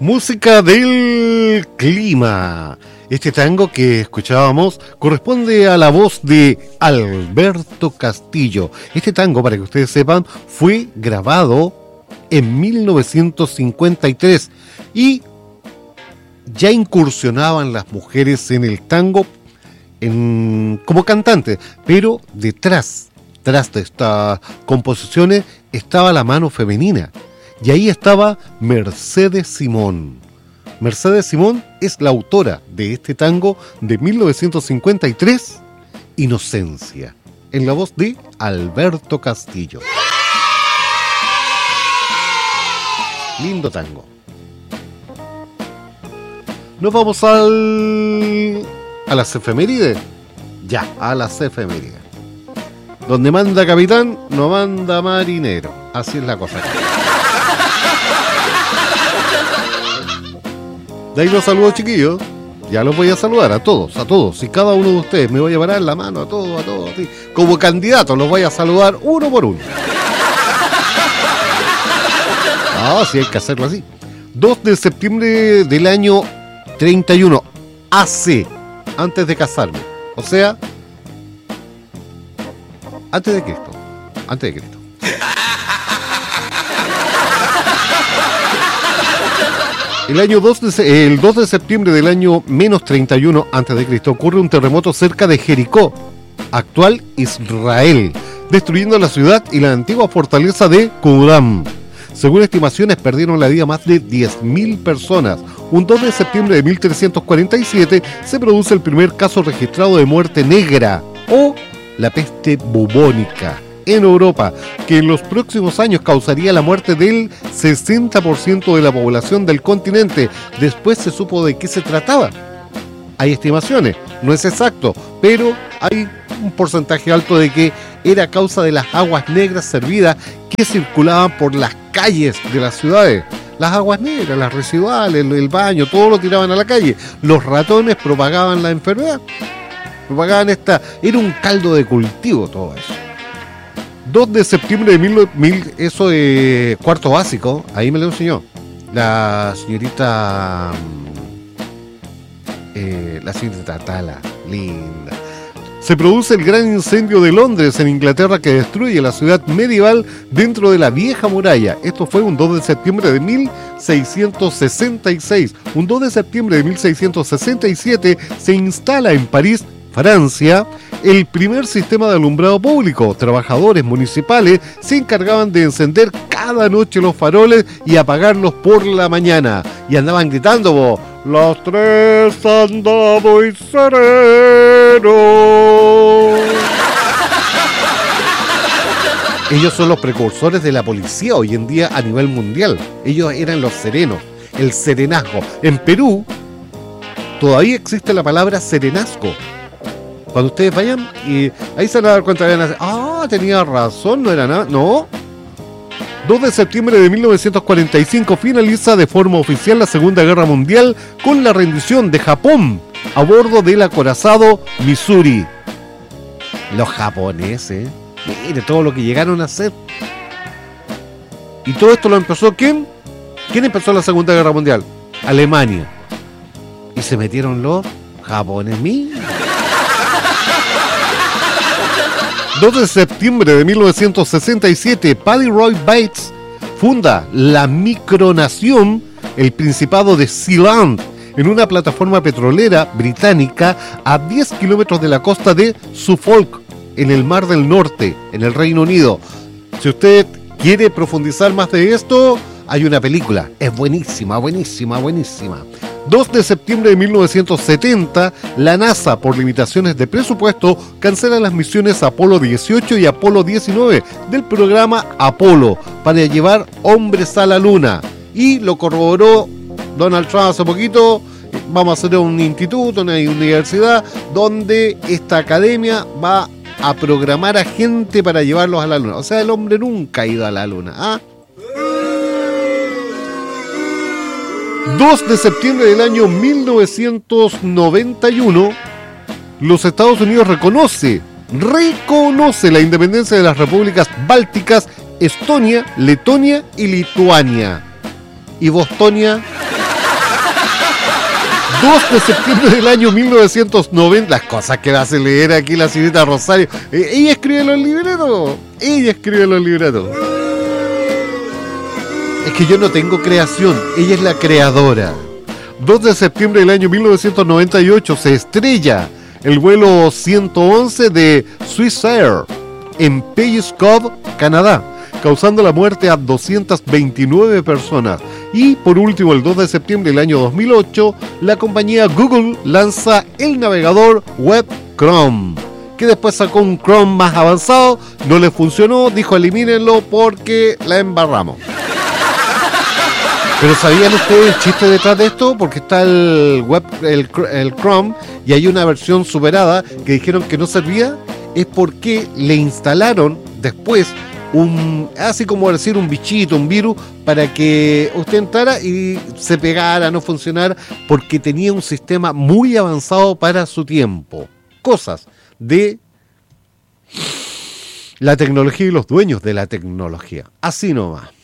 Música del clima. Este tango que escuchábamos corresponde a la voz de Alberto Castillo. Este tango, para que ustedes sepan, fue grabado en 1953 y ya incursionaban las mujeres en el tango como cantantes, pero detrás de estas composiciones estaba la mano femenina. Y ahí estaba Mercedes Simón. Mercedes Simón es la autora de este tango de 1953, Inocencia, en la voz de Alberto Castillo. Lindo tango. Nos vamos a las efemérides. Ya, a las efemérides. Donde manda capitán, no manda marinero. Así es la cosa. De ahí los saludos, chiquillos. Ya los voy a saludar a todos. Y cada uno de ustedes me voy a parar la mano a todos. ¿Sí? Como candidato los voy a saludar uno por uno. Ah, sí, hay que hacerlo así. 2 de septiembre del año 31. Antes de casarme. O sea, antes de Cristo. El 2 de septiembre del año menos 31 a.C. ocurre un terremoto cerca de Jericó, actual Israel, destruyendo la ciudad y la antigua fortaleza de Qumran. Según estimaciones, perdieron la vida más de 10.000 personas. Un 2 de septiembre de 1347 se produce el primer caso registrado de muerte negra o la peste bubónica en Europa, que en los próximos años causaría la muerte del 60% de la población del continente. Después se supo de qué se trataba. Hay estimaciones, no es exacto, pero hay un porcentaje alto de que era a causa de las aguas negras servidas que circulaban por las calles de las ciudades. Las aguas negras, las residuales, el baño, todo lo tiraban a la calle. Los ratones propagaban la enfermedad. Era un caldo de cultivo todo eso. 2 de septiembre de eso de cuarto básico, ahí me lo enseñó la señorita Tala, linda. Se produce el gran incendio de Londres en Inglaterra que destruye la ciudad medieval dentro de la vieja muralla. Esto fue un 2 de septiembre de 1666. Un 2 de septiembre de 1667 se instala en París, Francia, el primer sistema de alumbrado público. Trabajadores municipales se encargaban de encender cada noche los faroles y apagarlos por la mañana. Y andaban gritando, los tres andamos y serenos. Ellos son los precursores de la policía hoy en día a nivel mundial. Ellos eran los serenos, el serenazgo. En Perú todavía existe la palabra serenazgo. Cuando ustedes vayan, y ahí se van a dar cuenta, tenía razón, no era nada, no. 2 de septiembre de 1945 finaliza de forma oficial la Segunda Guerra Mundial con la rendición de Japón a bordo del acorazado Missouri. Los japoneses, mire todo lo que llegaron a hacer. Y todo esto lo empezó, ¿quién? ¿Quién empezó la Segunda Guerra Mundial? Alemania. Y se metieron los japoneses. 2 de septiembre de 1967, Paddy Roy Bates funda la micronación, el Principado de Sealand, en una plataforma petrolera británica a 10 kilómetros de la costa de Suffolk, en el Mar del Norte, en el Reino Unido. Si usted quiere profundizar más de esto, hay una película, es buenísima. 2 de septiembre de 1970, la NASA, por limitaciones de presupuesto, cancela las misiones Apolo 18 y Apolo 19 del programa Apolo para llevar hombres a la Luna. Y lo corroboró Donald Trump hace poquito. Vamos a hacer un instituto, una universidad, donde esta academia va a programar a gente para llevarlos a la Luna. O sea, el hombre nunca ha ido a la Luna. 2 de septiembre del año 1991, los Estados Unidos reconoce la independencia de las repúblicas bálticas Estonia, Letonia y Lituania. Y Bostonia, 2 de septiembre del año 1990. Las cosas que hace leer aquí la señorita Rosario. Ella escribe los libretos. Es que yo no tengo creación. Ella es la creadora. 2 de septiembre del año 1998 se estrella el vuelo 111 de Swiss Air en Payes Cove, Canadá, causando la muerte a 229 personas. Y por último, el 2 de septiembre del año 2008, la compañía Google lanza el navegador web Chrome, que después sacó un Chrome más avanzado, no le funcionó, dijo elimínenlo porque la embarramos. Pero ¿sabían ustedes el chiste detrás de esto? Porque está el Chrome, y hay una versión superada que dijeron que no servía. Es porque le instalaron después así como decir un bichito, un virus, para que usted entrara y se pegara, no funcionara, porque tenía un sistema muy avanzado para su tiempo. Cosas de la tecnología y los dueños de la tecnología. Así nomás.